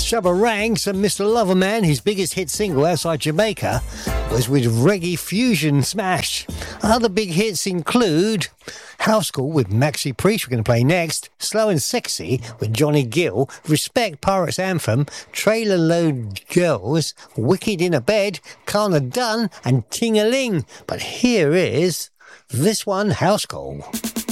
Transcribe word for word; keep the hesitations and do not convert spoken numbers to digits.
Shabba Ranks and Mister Loverman, his biggest hit single outside Jamaica, was with Reggae Fusion Smash. Other big hits include House Call with Maxi Priest, we're going to play next, Slow and Sexy with Johnny Gill, Respect Pirates Anthem, Trailer Load Girls, Wicked in a Bed, Kana Done and Ting-a-Ling. But here is this one, House Call.